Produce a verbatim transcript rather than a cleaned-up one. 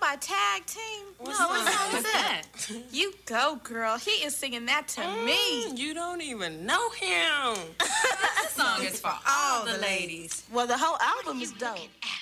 by Tag Team? What no, what song is that? You go, girl. He is singing that to mm, me. You don't even know him. This song is for all the ladies. Well, the whole album is dope.